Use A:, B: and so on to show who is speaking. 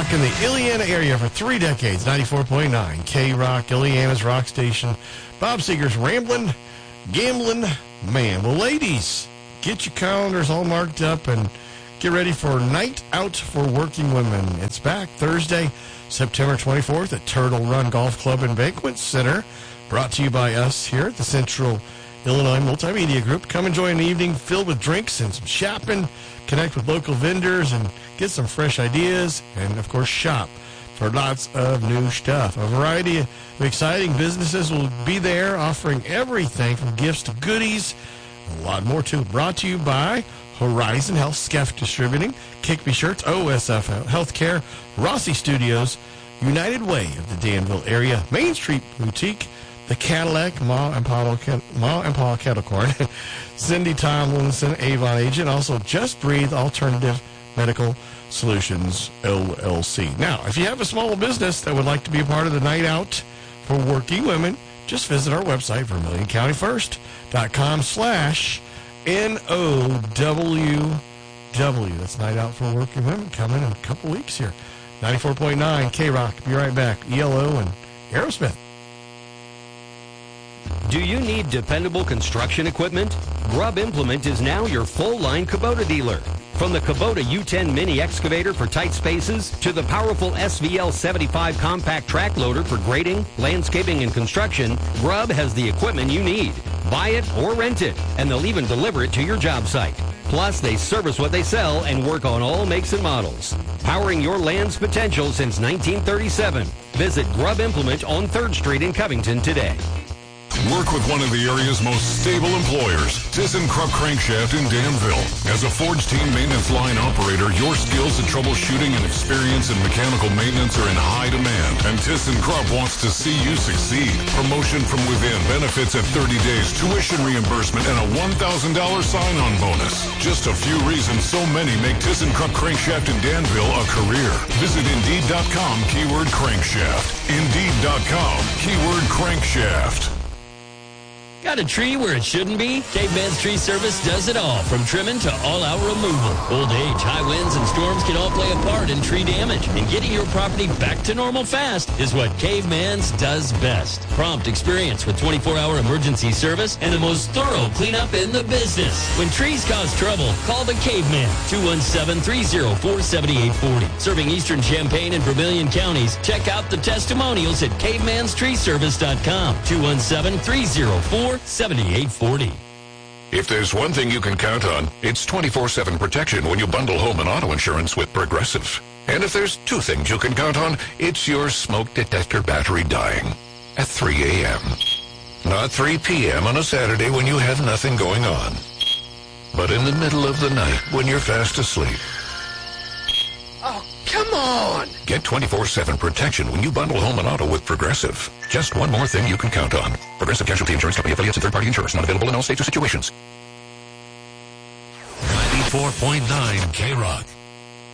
A: in the Illiana area for 3 decades. 94.9 K-Rock, Illiana's rock station. Bob Seger's Ramblin', Gamblin' Man. Well, ladies, get your calendars all marked up and get ready for Night Out for Working Women. It's back Thursday, September 24th at Turtle Run Golf Club and Banquet Center. Brought to you by us here at the Central Illinois Multimedia Group. Come enjoy an evening filled with drinks and some shopping. Connect with local vendors and get some fresh ideas. And, of course, shop for lots of new stuff. A variety of exciting businesses will be there offering everything from gifts to goodies. A lot more, too. Brought to you by Horizon Health, Skeff Distributing, Kickby Shirts, OSF Healthcare, Rossi Studios, United Way of the Danville area, Main Street Boutique, the Cadillac, Ma and Pa Kettle Corn, Cindy Tomlinson, Avon Agent, also Just Breathe Alternative Medical Solutions, LLC. Now, if you have a small business that would like to be a part of the Night Out for Working Women, just visit our website, VermilionCountyFirst.com/NOWW. That's Night Out for Working Women coming in a couple weeks here. 94.9 K-Rock. Be right back. ELO and Aerosmith.
B: Do you need dependable construction equipment? Grubb Implement is now your full-line Kubota dealer. From the Kubota U10 mini excavator for tight spaces to the powerful SVL 75 compact track loader for grading, landscaping, and construction, Grubb has the equipment you need. Buy it or rent it, and they'll even deliver it to your job site. Plus, they service what they sell and work on all makes and models. Powering your land's potential since 1937. Visit Grubb Implement on 3rd Street in Covington today.
C: Work with one of the area's most stable employers, ThyssenKrupp Crankshaft in Danville. As a Forge Team maintenance line operator, your skills at troubleshooting and experience in mechanical maintenance are in high demand, and ThyssenKrupp wants to see you succeed. Promotion from within, benefits at 30 days, tuition reimbursement, and a $1,000 sign-on bonus. Just a few reasons so many make ThyssenKrupp Crankshaft in Danville a career. Visit Indeed.com, keyword crankshaft. Indeed.com, keyword crankshaft.
D: Got a tree where it shouldn't be? Caveman's Tree Service does it all, from trimming to all-out removal. Old age, high winds, and storms can all play a part in tree damage, and getting your property back to normal fast is what Caveman's does best. Prompt experience with 24-hour emergency service and the most thorough cleanup in the business. When trees cause trouble, call the Caveman, 217-304-7840. Serving eastern Champaign and Vermilion counties, check out the testimonials at cavemanstreeservice.com, 217-304-7840.
E: If there's one thing you can count on, it's 24/7 protection when you bundle home and auto insurance with Progressive. And if there's two things you can count on, it's your smoke detector battery dying at 3 a.m. Not 3 p.m. on a Saturday when you have nothing going on, but in the middle of the night when you're fast asleep.
F: Oh, come on!
E: Get 24/7 protection when you bundle home and auto with Progressive. Just one more thing you can count on. Progressive Casualty Insurance Company affiliates and third-party insurers. Not available in all states or situations.
C: 94.9 K-Rock.